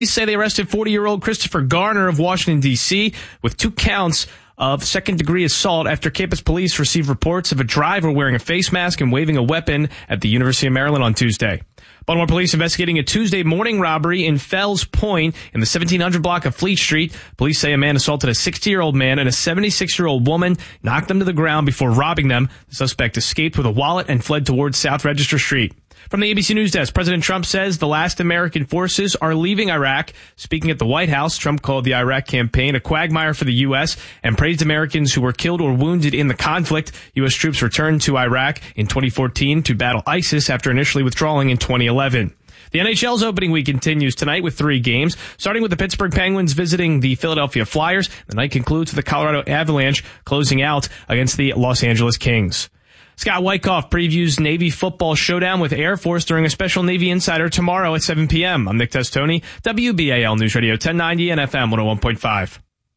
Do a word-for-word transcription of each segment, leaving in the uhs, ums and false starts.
Police say they arrested forty-year-old Christopher Garner of Washington, D C with two counts of second-degree assault after campus police received reports of a driver wearing a face mask and waving a weapon at the University of Maryland on Tuesday. Baltimore police investigating a Tuesday morning robbery in Fells Point in the seventeen hundred block of Fleet Street. Police say a man assaulted a sixty-year-old man and a seventy-six-year-old woman, knocked them to the ground before robbing them. The suspect escaped with a wallet and fled towards South Register Street. From the A B C News Desk, President Trump says the last American forces are leaving Iraq. Speaking at the White House, Trump called the Iraq campaign a quagmire for the U S and praised Americans who were killed or wounded in the conflict. U S troops returned to Iraq in twenty fourteen to battle ISIS after initially withdrawing in twenty eleven. The N H L's opening week continues tonight with three games, starting with the Pittsburgh Penguins visiting the Philadelphia Flyers. The night concludes with the Colorado Avalanche closing out against the Los Angeles Kings. Scott Wyckoff previews Navy football showdown with Air Force during a special Navy Insider tomorrow at seven p.m. I'm Nick Testoni, W B A L News Radio ten ninety and F M one oh one point five.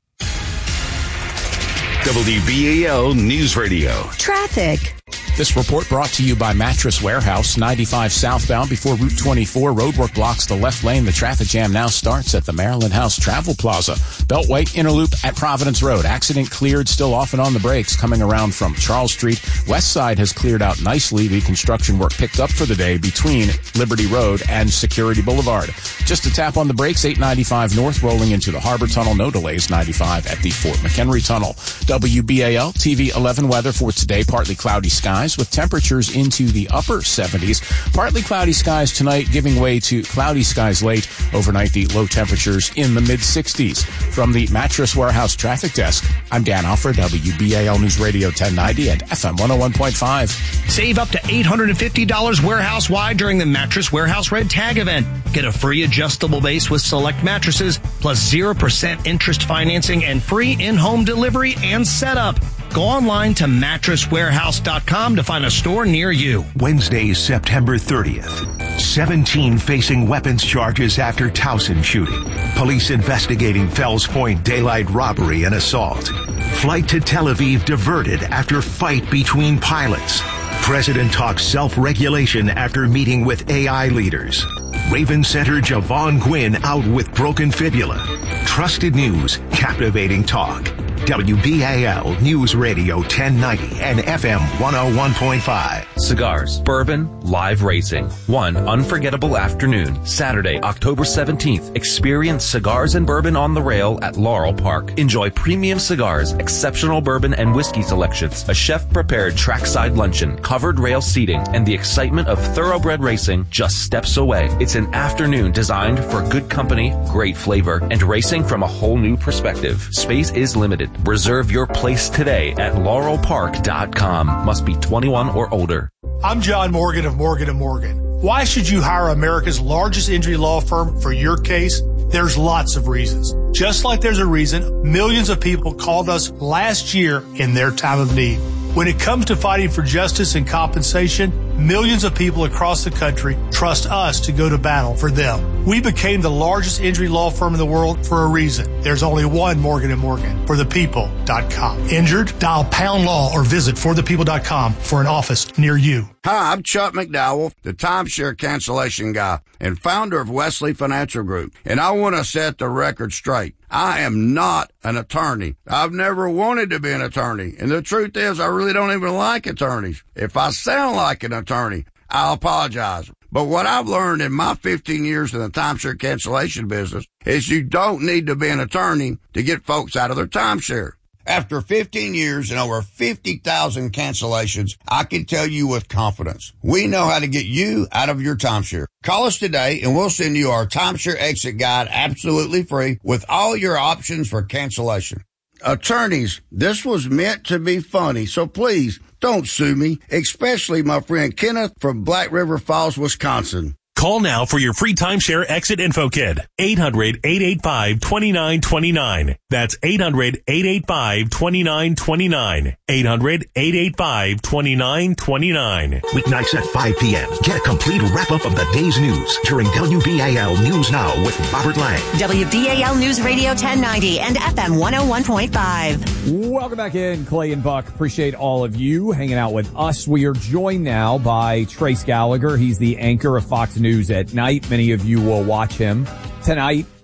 W B A L News Radio. Traffic. This report brought to you by Mattress Warehouse, ninety-five southbound before Route twenty-four. Roadwork blocks the left lane. The traffic jam now starts at the Maryland House Travel Plaza. Beltway inner loop at Providence Road. Accident cleared, still off and on the brakes coming around from Charles Street. West side has cleared out nicely. The construction work picked up for the day between Liberty Road and Security Boulevard. Just a tap on the brakes, eight ninety-five north rolling into the Harbor Tunnel. No delays, ninety-five at the Fort McHenry Tunnel. W B A L T V eleven weather for today. Partly cloudy skies with temperatures into the upper seventies. Partly cloudy skies tonight, giving way to cloudy skies late. Overnight, the low temperatures in the mid-sixties. From the Mattress Warehouse Traffic Desk, I'm Dan Alford, W B A L News Radio ten ninety and F M one oh one point five. Save up to eight hundred fifty dollars warehouse-wide during the Mattress Warehouse Red Tag event. Get a free adjustable base with select mattresses, plus zero percent interest financing and free in-home delivery and setup. Go online to mattress warehouse dot com to find a store near you. Wednesday, September thirtieth. seventeen facing weapons charges after Towson shooting. Police investigating Fells Point daylight robbery and assault. Flight to Tel Aviv diverted after fight between pilots. President talks self-regulation after meeting with A I leaders. Raven Center Javon Gwynn out with broken fibula. Trusted news, captivating talk. W B A L News Radio ten ninety and F M one oh one point five. Cigars, bourbon, live racing. One unforgettable afternoon. Saturday, October seventeenth. Experience cigars and bourbon on the rail at Laurel Park. Enjoy premium cigars, exceptional bourbon and whiskey selections, a chef-prepared trackside luncheon, covered rail seating, and the excitement of thoroughbred racing just steps away. It's an afternoon designed for good company, great flavor, and racing from a whole new perspective. Space is limited. Reserve your place today at laurel park dot com. Must be twenty-one or older. I'm John Morgan of Morgan and Morgan. Why should you hire America's largest injury law firm for your case? There's lots of reasons. Just like there's a reason millions of people called us last year in their time of need. When it comes to fighting for justice and compensation, millions of people across the country trust us to go to battle for them. We became the largest injury law firm in the world for a reason. There's only one Morgan and Morgan, for the people dot com. Injured? Dial pound law or visit for the people dot com for an office near you. Hi, I'm Chuck McDowell, the timeshare cancellation guy and founder of Wesley Financial Group, and I want to set the record straight. I am not an attorney. I've never wanted to be an attorney, and the truth is I really don't even like attorneys. If I sound like an attorney, I'll apologize. But what I've learned in my fifteen years in the timeshare cancellation business is you don't need to be an attorney to get folks out of their timeshare. After fifteen years and over fifty thousand cancellations, I can tell you with confidence, we know how to get you out of your timeshare. Call us today and we'll send you our timeshare exit guide absolutely free with all your options for cancellation. Attorneys, this was meant to be funny, so please don't sue me, especially my friend Kenneth from Black River Falls, Wisconsin. Call now for your free timeshare exit info kit. eight hundred, eight eight five, two nine two nine. That's eight hundred, eight eight five, two nine two nine. eight hundred, eight eight five, two nine two nine. Weeknights at five p.m. Get a complete wrap-up of the day's news during W B A L News Now with Robert Lang. W B A L News Radio ten ninety and F M one oh one point five. Welcome back in, Clay and Buck. Appreciate all of you hanging out with us. We are joined now by Trace Gallagher. He's the anchor of Fox News at night. Many of you will watch him tonight